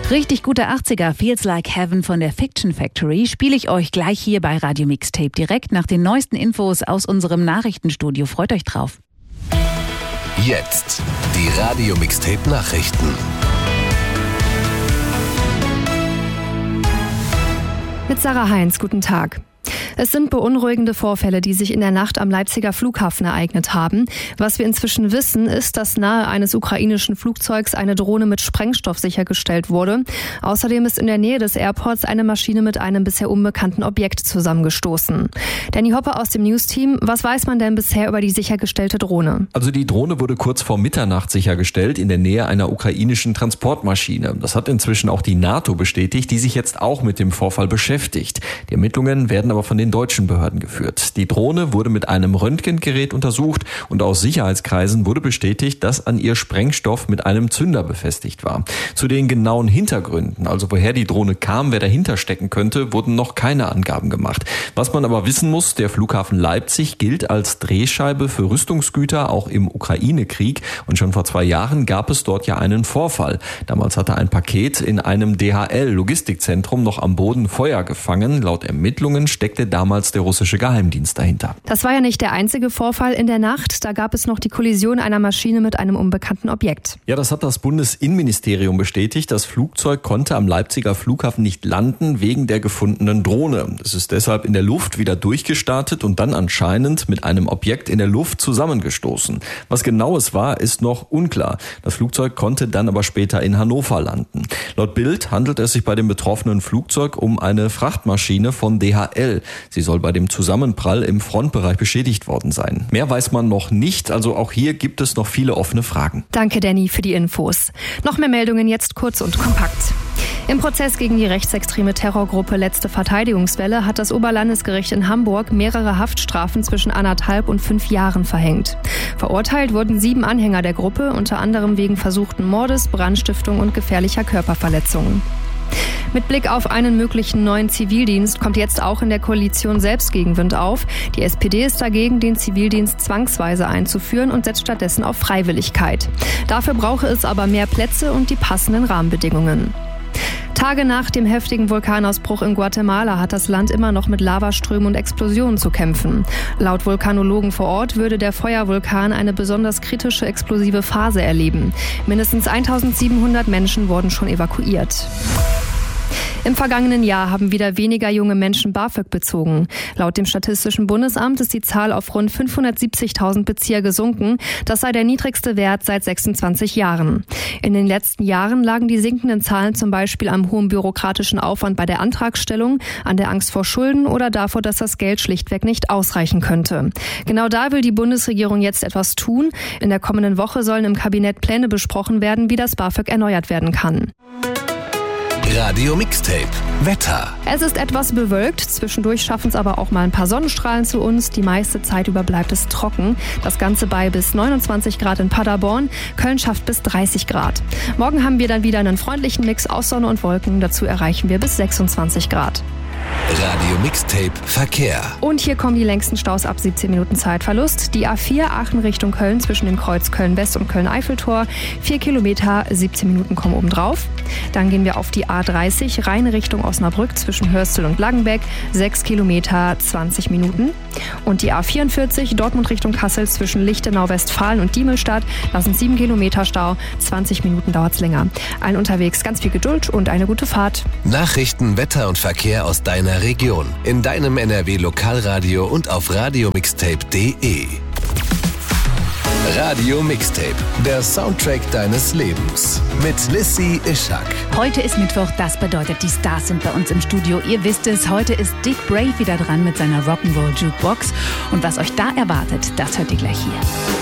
Richtig gute 80er, Feels Like Heaven von der Fiction Factory spiele ich euch gleich hier bei Radio Mixtape direkt nach den neuesten Infos aus unserem Nachrichtenstudio. Freut euch drauf. Jetzt die Radio Mixtape Nachrichten. Mit Sarah Heinz, guten Tag. Es sind beunruhigende Vorfälle, die sich in der Nacht am Leipziger Flughafen ereignet haben. Was wir inzwischen wissen, ist, dass nahe eines ukrainischen Flugzeugs eine Drohne mit Sprengstoff sichergestellt wurde. Außerdem ist in der Nähe des Airports eine Maschine mit einem bisher unbekannten Objekt zusammengestoßen. Danny Hopper aus dem News-Team, was weiß man denn bisher über die sichergestellte Drohne? Also die Drohne wurde kurz vor Mitternacht sichergestellt in der Nähe einer ukrainischen Transportmaschine. Das hat inzwischen auch die NATO bestätigt, die sich jetzt auch mit dem Vorfall beschäftigt. Die Ermittlungen werden aber von den deutschen Behörden geführt. Die Drohne wurde mit einem Röntgengerät untersucht und aus Sicherheitskreisen wurde bestätigt, dass an ihr Sprengstoff mit einem Zünder befestigt war. Zu den genauen Hintergründen, also woher die Drohne kam, wer dahinter stecken könnte, wurden noch keine Angaben gemacht. Was man aber wissen muss, der Flughafen Leipzig gilt als Drehscheibe für Rüstungsgüter, auch im Ukraine-Krieg. Und schon vor 2 Jahren gab es dort ja einen Vorfall. Damals hatte ein Paket in einem DHL-Logistikzentrum noch am Boden Feuer gefangen. Laut Ermittlungen steckte damals der russische Geheimdienst dahinter. Das war ja nicht der einzige Vorfall in der Nacht. Da gab es noch die Kollision einer Maschine mit einem unbekannten Objekt. Ja, das hat das Bundesinnenministerium bestätigt. Das Flugzeug konnte am Leipziger Flughafen nicht landen wegen der gefundenen Drohne. Es ist deshalb in der Luft wieder durchgestartet und dann anscheinend mit einem Objekt in der Luft zusammengestoßen. Was genau es war, ist noch unklar. Das Flugzeug konnte dann aber später in Hannover landen. Laut Bild handelt es sich bei dem betroffenen Flugzeug um eine Frachtmaschine von DHL. Sie soll bei dem Zusammenprall im Frontbereich beschädigt worden sein. Mehr weiß man noch nicht, also auch hier gibt es noch viele offene Fragen. Danke, Danny, für die Infos. Noch mehr Meldungen jetzt kurz und kompakt. Im Prozess gegen die rechtsextreme Terrorgruppe Letzte Verteidigungswelle hat das Oberlandesgericht in Hamburg mehrere Haftstrafen zwischen 1,5 und 5 Jahren verhängt. Verurteilt wurden 7 Anhänger der Gruppe, unter anderem wegen versuchten Mordes, Brandstiftung und gefährlicher Körperverletzungen. Mit Blick auf einen möglichen neuen Zivildienst kommt jetzt auch in der Koalition selbst Gegenwind auf. Die SPD ist dagegen, den Zivildienst zwangsweise einzuführen und setzt stattdessen auf Freiwilligkeit. Dafür brauche es aber mehr Plätze und die passenden Rahmenbedingungen. Tage nach dem heftigen Vulkanausbruch in Guatemala hat das Land immer noch mit Lavaströmen und Explosionen zu kämpfen. Laut Vulkanologen vor Ort würde der Feuervulkan eine besonders kritische explosive Phase erleben. Mindestens 1700 Menschen wurden schon evakuiert. Im vergangenen Jahr haben wieder weniger junge Menschen BAföG bezogen. Laut dem Statistischen Bundesamt ist die Zahl auf rund 570.000 Bezieher gesunken. Das sei der niedrigste Wert seit 26 Jahren. In den letzten Jahren lagen die sinkenden Zahlen zum Beispiel am hohen bürokratischen Aufwand bei der Antragstellung, an der Angst vor Schulden oder davor, dass das Geld schlichtweg nicht ausreichen könnte. Genau da will die Bundesregierung jetzt etwas tun. In der kommenden Woche sollen im Kabinett Pläne besprochen werden, wie das BAföG erneuert werden kann. Radio Mixtape Wetter. Es ist etwas bewölkt, zwischendurch schaffen es aber auch mal ein paar Sonnenstrahlen zu uns. Die meiste Zeit über bleibt es trocken. Das Ganze bei bis 29 Grad in Paderborn. Köln schafft bis 30 Grad. Morgen haben wir dann wieder einen freundlichen Mix aus Sonne und Wolken. Dazu erreichen wir bis 26 Grad. Radio Mixtape Verkehr. Und hier kommen die längsten Staus ab 17 Minuten Zeitverlust. Die A4 Aachen Richtung Köln zwischen dem Kreuz Köln-West und Köln-Eiffeltor. 4 Kilometer, 17 Minuten kommen obendrauf. Dann gehen wir auf die A30 Rhein Richtung Osnabrück zwischen Hörstel und Langenbeck. 6 Kilometer, 20 Minuten. Und die A44 Dortmund Richtung Kassel zwischen Lichtenau, Westfalen und Diemelstadt. Das sind 7 Kilometer Stau. 20 Minuten dauert es länger. Allen unterwegs ganz viel Geduld und eine gute Fahrt. Nachrichten, Wetter und Verkehr aus deiner Region. In deinem NRW Lokalradio und auf radiomixtape.de. Radio Mixtape, der Soundtrack deines Lebens. Mit Lissy Ischak. Heute ist Mittwoch, das bedeutet, die Stars sind bei uns im Studio. Ihr wisst es, heute ist Dick Brave wieder dran mit seiner Rock'n'Roll Jukebox. Und was euch da erwartet, das hört ihr gleich hier.